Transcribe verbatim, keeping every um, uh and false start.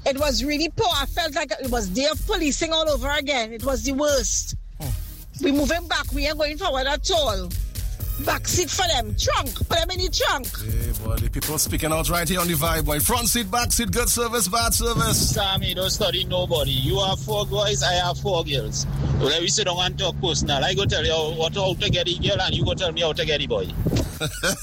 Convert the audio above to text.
It was really poor. I felt like it was day of policing all over again. It was the worst. Oh. We moving back. We ain't going forward at all. Back seat for them. Trunk. Put them in the trunk. Hey, boy, the people speaking out right here on the vibe, boy. Front seat, back seat, good service, bad service. Sammy, don't study nobody. You have four boys, I have four girls. So let me sit down and talk personal. I go tell you what, how to get the girl and you go tell me how to get the boy.